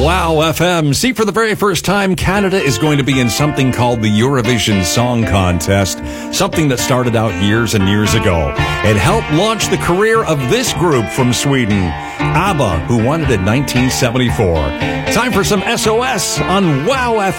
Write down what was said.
Wow FM. See, for the very first time, Canada is going to be in something called the Eurovision Song Contest, something that started out years and years ago. It helped launch the career of this group from Sweden, ABBA, who won it in 1974. Time for some SOS on Wow FM.